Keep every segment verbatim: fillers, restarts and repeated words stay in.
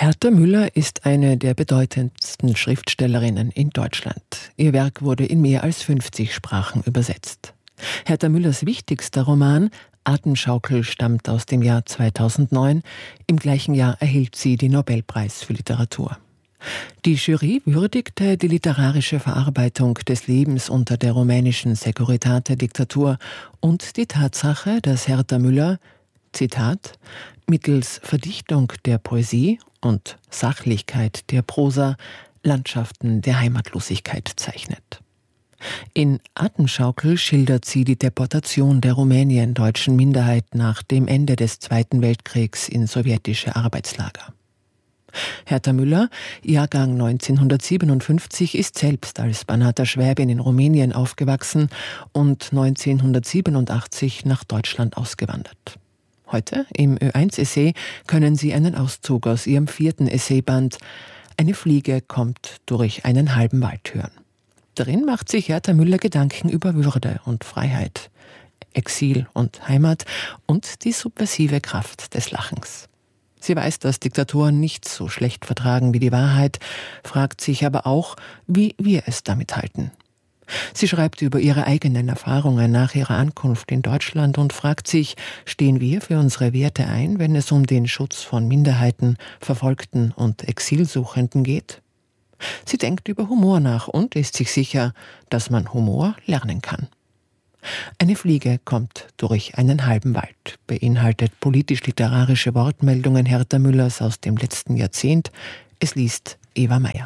Herta Müller ist eine der bedeutendsten Schriftstellerinnen in Deutschland. Ihr Werk wurde in mehr als fünfzig Sprachen übersetzt. Herta Müllers wichtigster Roman Atemschaukel stammt aus dem Jahr zweitausendneun. Im gleichen Jahr erhielt sie den Nobelpreis für Literatur. Die Jury würdigte die literarische Verarbeitung des Lebens unter der rumänischen Securitate-Diktatur und die Tatsache, dass Herta Müller, Zitat, mittels Verdichtung der Poesie und Sachlichkeit der Prosa Landschaften der Heimatlosigkeit zeichnet. In Atemschaukel schildert sie die Deportation der rumäniendeutschen Minderheit nach dem Ende des Zweiten Weltkriegs in sowjetische Arbeitslager. Herta Müller, Jahrgang neunzehnhundertsiebenundfünfzig, ist selbst als Banater Schwäbin in Rumänien aufgewachsen und neunzehnhundertsiebenundachtzig nach Deutschland ausgewandert. Heute im Ö eins Essay können Sie einen Auszug aus ihrem vierten Essayband »Eine Fliege kommt durch einen halben Wald« hören. Darin macht sich Herta Müller Gedanken über Würde und Freiheit, Exil und Heimat und die subversive Kraft des Lachens. Sie weiß, dass Diktatoren nichts so schlecht vertragen wie die Wahrheit, fragt sich aber auch, wie wir es damit halten. Sie schreibt über ihre eigenen Erfahrungen nach ihrer Ankunft in Deutschland und fragt sich, stehen wir für unsere Werte ein, wenn es um den Schutz von Minderheiten, Verfolgten und Exilsuchenden geht? Sie denkt über Humor nach und ist sich sicher, dass man Humor lernen kann. Eine Fliege kommt durch einen halben Wald, beinhaltet politisch-literarische Wortmeldungen Herta Müllers aus dem letzten Jahrzehnt. Es liest Eva Meyer.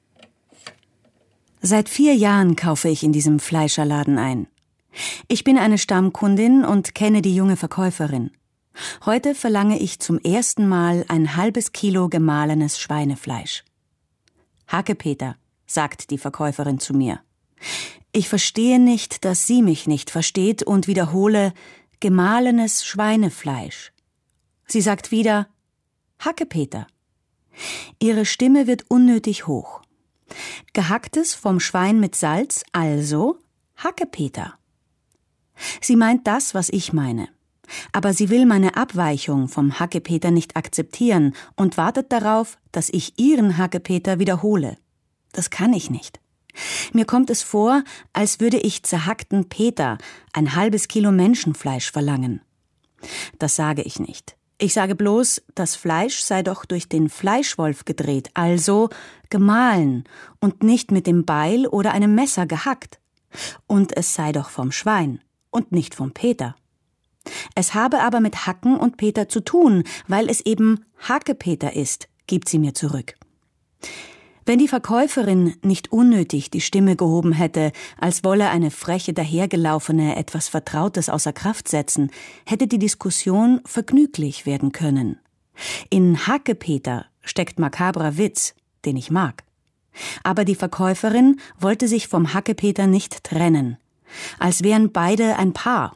Seit vier Jahren kaufe ich in diesem Fleischerladen ein. Ich bin eine Stammkundin und kenne die junge Verkäuferin. Heute verlange ich zum ersten Mal ein halbes Kilo gemahlenes Schweinefleisch. »Hackepeter«, sagt die Verkäuferin zu mir. Ich verstehe nicht, dass sie mich nicht versteht und wiederhole »gemahlenes Schweinefleisch«. Sie sagt wieder »Hackepeter«. Ihre Stimme wird unnötig hoch. Gehacktes vom Schwein mit Salz, also Hackepeter. Sie meint das, was ich meine. Aber sie will meine Abweichung vom Hackepeter nicht akzeptieren und wartet darauf, dass ich ihren Hackepeter wiederhole. Das kann ich nicht. Mir kommt es vor, als würde ich zerhackten Peter ein halbes Kilo Menschenfleisch verlangen. Das sage ich nicht. Ich sage bloß, das Fleisch sei doch durch den Fleischwolf gedreht, also gemahlen und nicht mit dem Beil oder einem Messer gehackt. Und es sei doch vom Schwein und nicht vom Peter. Es habe aber mit Hacken und Peter zu tun, weil es eben Hackepeter ist, gibt sie mir zurück. Wenn die Verkäuferin nicht unnötig die Stimme gehoben hätte, als wolle eine freche Dahergelaufene etwas Vertrautes außer Kraft setzen, hätte die Diskussion vergnüglich werden können. In Hackepeter steckt makabrer Witz, den ich mag. Aber die Verkäuferin wollte sich vom Hackepeter nicht trennen, als wären beide ein Paar.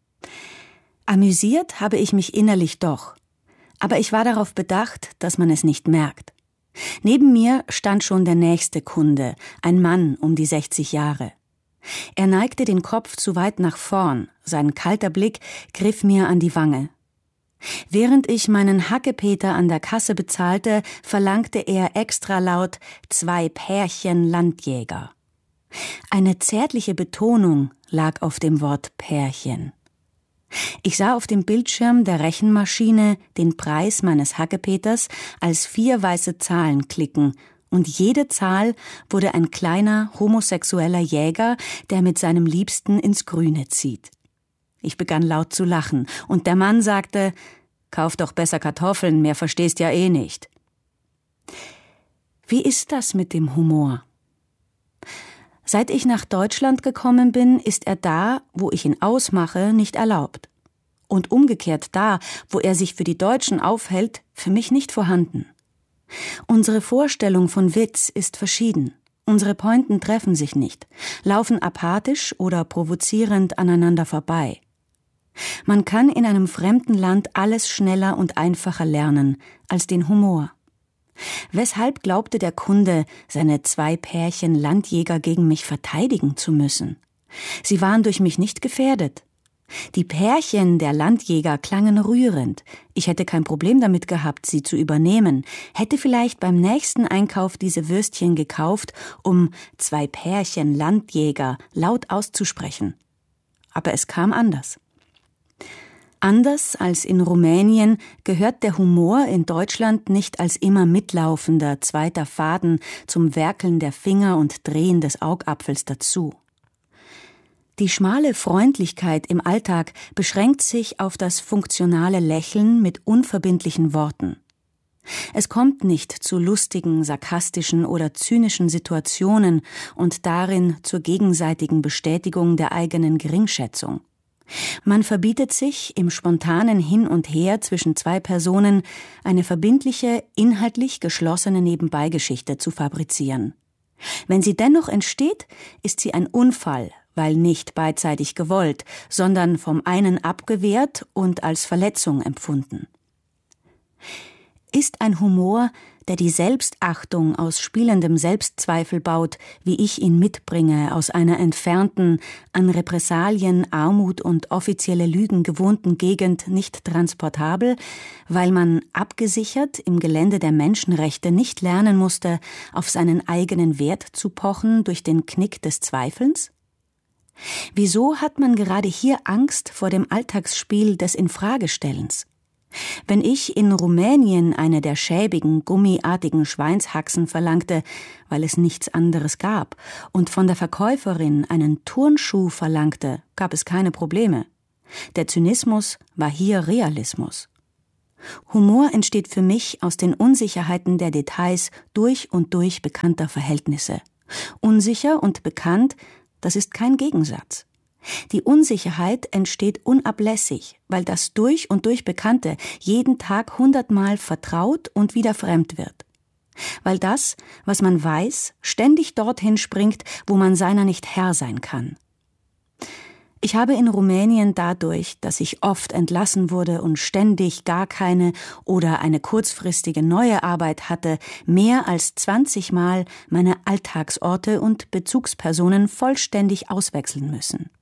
Amüsiert habe ich mich innerlich doch, aber ich war darauf bedacht, dass man es nicht merkt. Neben mir stand schon der nächste Kunde, ein Mann um die sechzig Jahre. Er neigte den Kopf zu weit nach vorn, sein kalter Blick griff mir an die Wange. Während ich meinen Hackepeter an der Kasse bezahlte, verlangte er extra laut zwei Pärchen Landjäger. Eine zärtliche Betonung lag auf dem Wort Pärchen. Ich sah auf dem Bildschirm der Rechenmaschine den Preis meines Hackepeters als vier weiße Zahlen klicken, und jede Zahl wurde ein kleiner homosexueller Jäger, der mit seinem Liebsten ins Grüne zieht. Ich begann laut zu lachen, und der Mann sagte, »Kauf doch besser Kartoffeln, mehr verstehst ja eh nicht.« Wie ist das mit dem Humor? Seit ich nach Deutschland gekommen bin, ist er da, wo ich ihn ausmache, nicht erlaubt. Und umgekehrt da, wo er sich für die Deutschen aufhält, für mich nicht vorhanden. Unsere Vorstellung von Witz ist verschieden. Unsere Pointen treffen sich nicht, laufen apathisch oder provozierend aneinander vorbei. Man kann in einem fremden Land alles schneller und einfacher lernen als den Humor. Weshalb glaubte der Kunde, seine zwei Pärchen Landjäger gegen mich verteidigen zu müssen? Sie waren durch mich nicht gefährdet. Die Pärchen der Landjäger klangen rührend. Ich hätte kein Problem damit gehabt, sie zu übernehmen, hätte vielleicht beim nächsten Einkauf diese Würstchen gekauft, um zwei Pärchen Landjäger laut auszusprechen. Aber es kam anders. Anders als in Rumänien gehört der Humor in Deutschland nicht als immer mitlaufender zweiter Faden zum Werkeln der Finger und Drehen des Augapfels dazu. Die schmale Freundlichkeit im Alltag beschränkt sich auf das funktionale Lächeln mit unverbindlichen Worten. Es kommt nicht zu lustigen, sarkastischen oder zynischen Situationen und darin zur gegenseitigen Bestätigung der eigenen Geringschätzung. Man verbietet sich, im spontanen Hin und Her zwischen zwei Personen eine verbindliche, inhaltlich geschlossene Nebenbeigeschichte zu fabrizieren. Wenn sie dennoch entsteht, ist sie ein Unfall, weil nicht beidseitig gewollt, sondern vom einen abgewehrt und als Verletzung empfunden. Ist ein Humor, der die Selbstachtung aus spielendem Selbstzweifel baut, wie ich ihn mitbringe, aus einer entfernten, an Repressalien, Armut und offizielle Lügen gewohnten Gegend nicht transportabel, weil man abgesichert im Gelände der Menschenrechte nicht lernen musste, auf seinen eigenen Wert zu pochen durch den Knick des Zweifelns? Wieso hat man gerade hier Angst vor dem Alltagsspiel des Infragestellens? Wenn ich in Rumänien eine der schäbigen, gummiartigen Schweinshaxen verlangte, weil es nichts anderes gab, und von der Verkäuferin einen Turnschuh verlangte, gab es keine Probleme. Der Zynismus war hier Realismus. Humor entsteht für mich aus den Unsicherheiten der Details durch und durch bekannter Verhältnisse. Unsicher und bekannt, das ist kein Gegensatz. Die Unsicherheit entsteht unablässig, weil das durch und durch Bekannte jeden Tag hundertmal vertraut und wieder fremd wird. Weil das, was man weiß, ständig dorthin springt, wo man seiner nicht Herr sein kann. Ich habe in Rumänien dadurch, dass ich oft entlassen wurde und ständig gar keine oder eine kurzfristige neue Arbeit hatte, mehr als zwanzig Mal meine Alltagsorte und Bezugspersonen vollständig auswechseln müssen.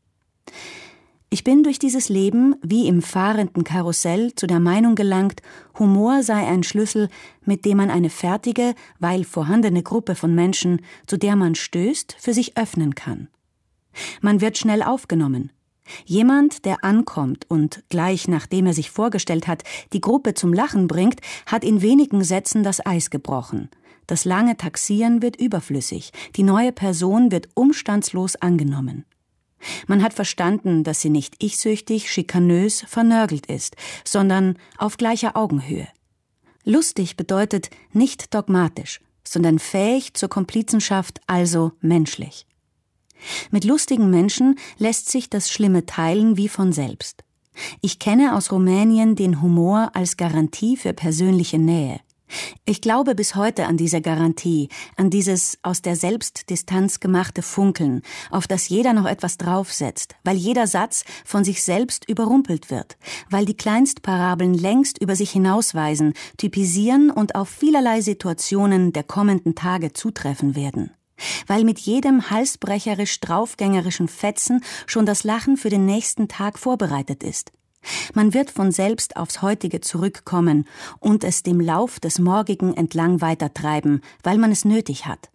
Ich bin durch dieses Leben wie im fahrenden Karussell zu der Meinung gelangt, Humor sei ein Schlüssel, mit dem man eine fertige, weil vorhandene Gruppe von Menschen, zu der man stößt, für sich öffnen kann. Man wird schnell aufgenommen. Jemand, der ankommt und gleich nachdem er sich vorgestellt hat, die Gruppe zum Lachen bringt, hat in wenigen Sätzen das Eis gebrochen. Das lange Taxieren wird überflüssig, die neue Person wird umstandslos angenommen. Man hat verstanden, dass sie nicht ich-süchtig, schikanös, vernörgelt ist, sondern auf gleicher Augenhöhe. Lustig bedeutet nicht dogmatisch, sondern fähig zur Komplizenschaft, also menschlich. Mit lustigen Menschen lässt sich das Schlimme teilen wie von selbst. Ich kenne aus Rumänien den Humor als Garantie für persönliche Nähe. Ich glaube bis heute an diese Garantie, an dieses aus der Selbstdistanz gemachte Funkeln, auf das jeder noch etwas draufsetzt, weil jeder Satz von sich selbst überrumpelt wird, weil die Kleinstparabeln längst über sich hinausweisen, typisieren und auf vielerlei Situationen der kommenden Tage zutreffen werden. Weil mit jedem halsbrecherisch draufgängerischen Fetzen schon das Lachen für den nächsten Tag vorbereitet ist. Man wird von selbst aufs Heutige zurückkommen und es dem Lauf des Morgigen entlang weitertreiben, weil man es nötig hat.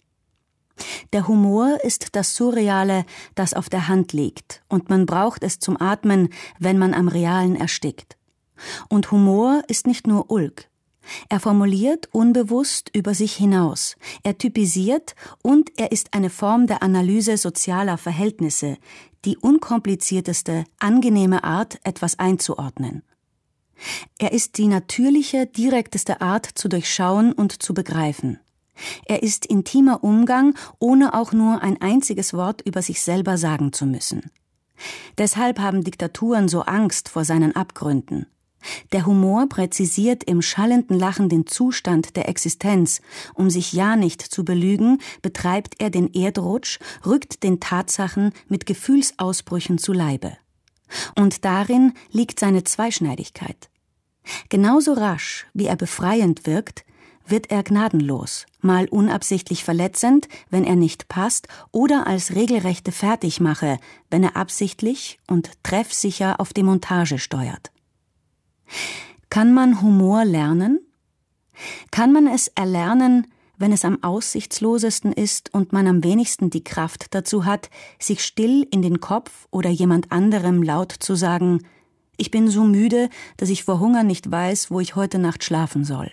Der Humor ist das Surreale, das auf der Hand liegt, und man braucht es zum Atmen, wenn man am Realen erstickt. Und Humor ist nicht nur Ulk. Er formuliert unbewusst über sich hinaus, er typisiert und er ist eine Form der Analyse sozialer Verhältnisse, die unkomplizierteste, angenehme Art, etwas einzuordnen. Er ist die natürliche, direkteste Art zu durchschauen und zu begreifen. Er ist intimer Umgang, ohne auch nur ein einziges Wort über sich selber sagen zu müssen. Deshalb haben Diktaturen so Angst vor seinen Abgründen. Der Humor präzisiert im schallenden Lachen den Zustand der Existenz. Um sich ja nicht zu belügen, betreibt er den Erdrutsch, rückt den Tatsachen mit Gefühlsausbrüchen zu Leibe. Und darin liegt seine Zweischneidigkeit. Genauso rasch, wie er befreiend wirkt, wird er gnadenlos, mal unabsichtlich verletzend, wenn er nicht passt, oder als regelrechte Fertigmache, wenn er absichtlich und treffsicher auf Demontage steuert. Kann man Humor lernen? Kann man es erlernen, wenn es am aussichtslosesten ist und man am wenigsten die Kraft dazu hat, sich still in den Kopf oder jemand anderem laut zu sagen: Ich bin so müde, dass ich vor Hunger nicht weiß, wo ich heute Nacht schlafen soll?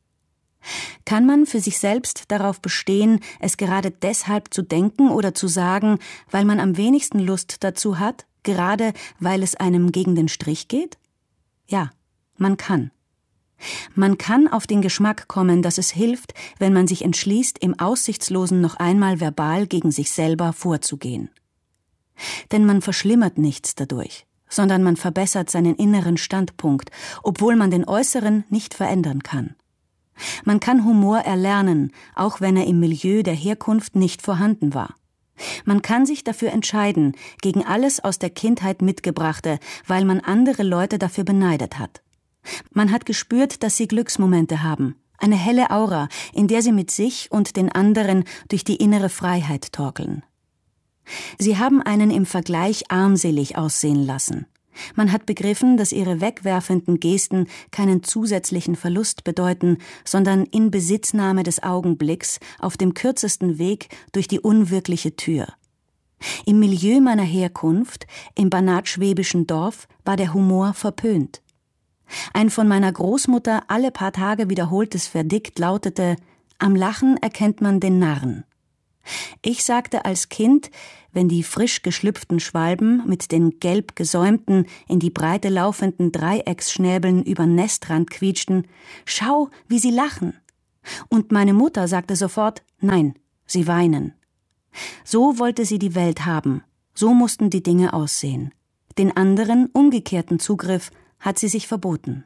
Kann man für sich selbst darauf bestehen, es gerade deshalb zu denken oder zu sagen, weil man am wenigsten Lust dazu hat, gerade weil es einem gegen den Strich geht? Ja, man kann. Man kann auf den Geschmack kommen, dass es hilft, wenn man sich entschließt, im Aussichtslosen noch einmal verbal gegen sich selber vorzugehen. Denn man verschlimmert nichts dadurch, sondern man verbessert seinen inneren Standpunkt, obwohl man den äußeren nicht verändern kann. Man kann Humor erlernen, auch wenn er im Milieu der Herkunft nicht vorhanden war. Man kann sich dafür entscheiden, gegen alles aus der Kindheit Mitgebrachte, weil man andere Leute dafür beneidet hat. Man hat gespürt, dass sie Glücksmomente haben, eine helle Aura, in der sie mit sich und den anderen durch die innere Freiheit torkeln. Sie haben einen im Vergleich armselig aussehen lassen. Man hat begriffen, dass ihre wegwerfenden Gesten keinen zusätzlichen Verlust bedeuten, sondern Inbesitznahme des Augenblicks auf dem kürzesten Weg durch die unwirkliche Tür. Im Milieu meiner Herkunft, im banatschwäbischen Dorf, war der Humor verpönt. Ein von meiner Großmutter alle paar Tage wiederholtes Verdikt lautete: Am Lachen erkennt man den Narren. Ich sagte als Kind, wenn die frisch geschlüpften Schwalben mit den gelb gesäumten, in die Breite laufenden Dreiecksschnäbeln über Nestrand quietschten: Schau, wie sie lachen. Und meine Mutter sagte sofort: Nein, sie weinen. So wollte sie die Welt haben, so mussten die Dinge aussehen. Den anderen, umgekehrten Zugriff hat sie sich verboten.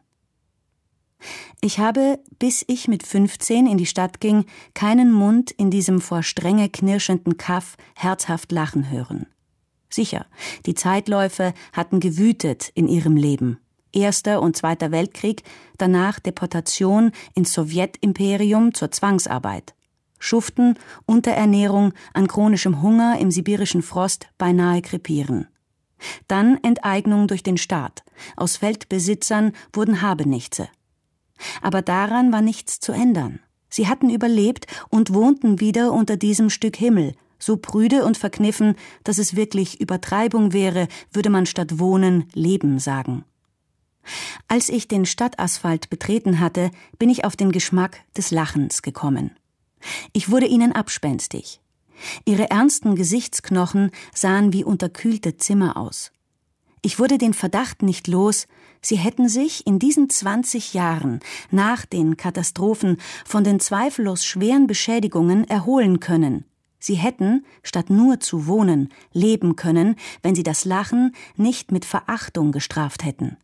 Ich habe, bis ich mit fünfzehn in die Stadt ging, keinen Mund in diesem vor Strenge knirschenden Kaff herzhaft lachen hören. Sicher, die Zeitläufe hatten gewütet in ihrem Leben. Erster und Zweiter Weltkrieg, danach Deportation ins Sowjetimperium zur Zwangsarbeit. Schuften, Unterernährung, an chronischem Hunger im sibirischen Frost beinahe krepieren. Dann Enteignung durch den Staat. Aus Feldbesitzern wurden Habenichtse. Aber daran war nichts zu ändern. Sie hatten überlebt und wohnten wieder unter diesem Stück Himmel, so prüde und verkniffen, dass es wirklich Übertreibung wäre, würde man statt Wohnen Leben sagen. Als ich den Stadtasphalt betreten hatte, bin ich auf den Geschmack des Lachens gekommen. Ich wurde ihnen abspenstig. Ihre ernsten Gesichtsknochen sahen wie unterkühlte Zimmer aus. Ich wurde den Verdacht nicht los, sie hätten sich in diesen zwanzig Jahren nach den Katastrophen von den zweifellos schweren Beschädigungen erholen können. Sie hätten, statt nur zu wohnen, leben können, wenn sie das Lachen nicht mit Verachtung gestraft hätten.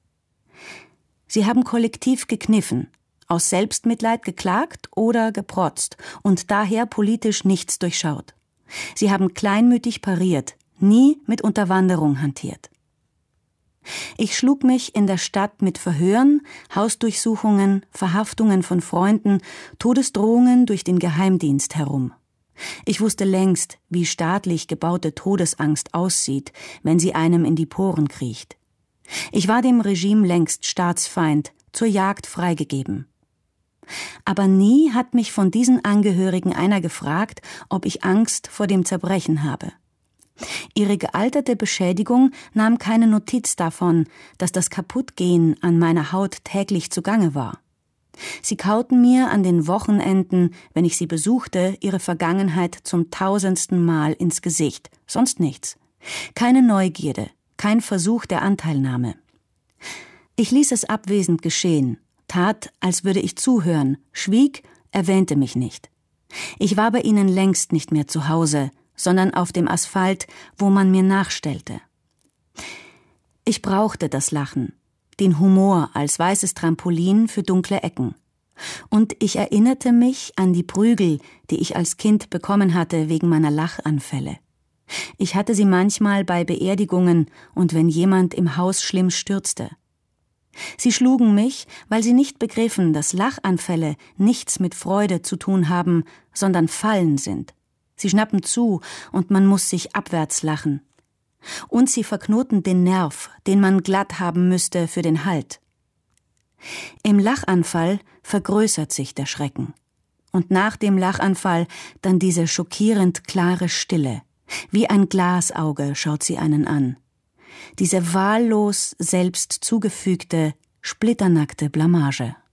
Sie haben kollektiv gekniffen, aus Selbstmitleid geklagt oder geprotzt und daher politisch nichts durchschaut. Sie haben kleinmütig pariert, nie mit Unterwanderung hantiert. Ich schlug mich in der Stadt mit Verhören, Hausdurchsuchungen, Verhaftungen von Freunden, Todesdrohungen durch den Geheimdienst herum. Ich wusste längst, wie staatlich gebaute Todesangst aussieht, wenn sie einem in die Poren kriecht. Ich war dem Regime längst Staatsfeind, zur Jagd freigegeben. Aber nie hat mich von diesen Angehörigen einer gefragt, ob ich Angst vor dem Zerbrechen habe. Ihre gealterte Beschädigung nahm keine Notiz davon, dass das Kaputtgehen an meiner Haut täglich zugange war. Sie kauten mir an den Wochenenden, wenn ich sie besuchte, ihre Vergangenheit zum tausendsten Mal ins Gesicht, sonst nichts. Keine Neugierde, kein Versuch der Anteilnahme. Ich ließ es abwesend geschehen, tat, als würde ich zuhören, schwieg, erwähnte mich nicht. Ich war bei ihnen längst nicht mehr zu Hause, sondern auf dem Asphalt, wo man mir nachstellte. Ich brauchte das Lachen, den Humor als weißes Trampolin für dunkle Ecken. Und ich erinnerte mich an die Prügel, die ich als Kind bekommen hatte wegen meiner Lachanfälle. Ich hatte sie manchmal bei Beerdigungen und wenn jemand im Haus schlimm stürzte. Sie schlugen mich, weil sie nicht begriffen, dass Lachanfälle nichts mit Freude zu tun haben, sondern Fallen sind. Sie schnappen zu und man muss sich abwärts lachen. Und sie verknoten den Nerv, den man glatt haben müsste für den Halt. Im Lachanfall vergrößert sich der Schrecken. Und nach dem Lachanfall dann diese schockierend klare Stille. Wie ein Glasauge schaut sie einen an. Diese wahllos selbst zugefügte, splitternackte Blamage.